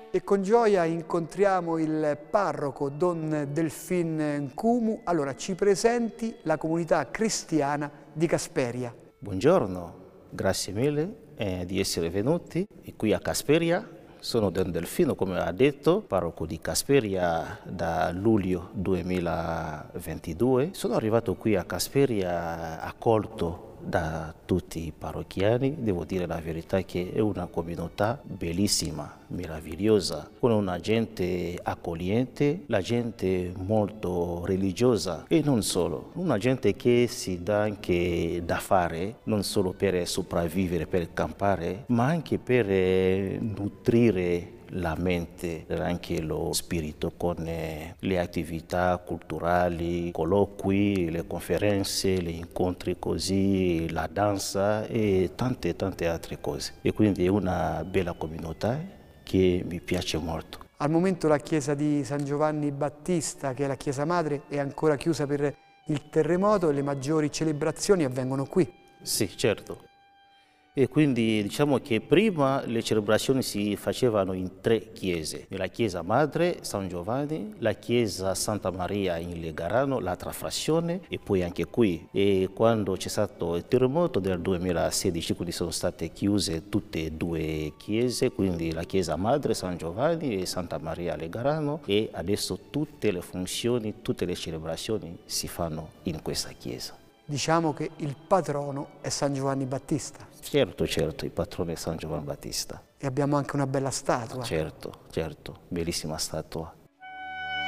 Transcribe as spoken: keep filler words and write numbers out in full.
E con gioia incontriamo il parroco Don Delfin Nkumu. Allora, ci presenti la comunità cristiana di Casperia. Buongiorno, grazie mille eh, di essere venuti qui a Casperia. Sono Don Delfino, come ha detto, parroco di Casperia da luglio duemilaventidue. Sono arrivato qui a Casperia accolto da tutti i parrocchiani. Devo dire la verità che è una comunità bellissima, meravigliosa, con una gente accogliente, la gente molto religiosa e non solo, una gente che si dà anche da fare, non solo per sopravvivere, per campare, ma anche per nutrire la mente e anche lo spirito con eh, le attività culturali, colloqui, le conferenze, gli incontri così, la danza e tante tante altre cose. E quindi è una bella comunità che mi piace molto. Al momento la chiesa di San Giovanni Battista, che è la chiesa madre, è ancora chiusa per il terremoto e le maggiori celebrazioni avvengono qui. Sì, certo. E quindi diciamo che prima le celebrazioni si facevano in tre chiese, la chiesa madre San Giovanni, la chiesa Santa Maria in Legarano, l'altra frazione e poi anche qui. E quando c'è stato il terremoto del duemilasedici, quindi sono state chiuse tutte e due chiese, quindi la chiesa madre San Giovanni e Santa Maria Legarano, e adesso tutte le funzioni, tutte le celebrazioni si fanno in questa chiesa. Diciamo che il patrono è San Giovanni Battista. Certo, certo, il patrono è San Giovanni Battista. E abbiamo anche una bella statua. Certo, certo, bellissima statua.